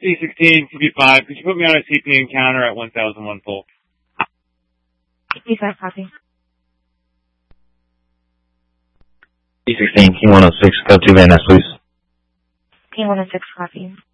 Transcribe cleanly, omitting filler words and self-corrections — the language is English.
C16, CP5, could you put me on a CP encounter at 1001 full? CP5 copy. C16, King 106, go to Van Ness, please. King 106 copy.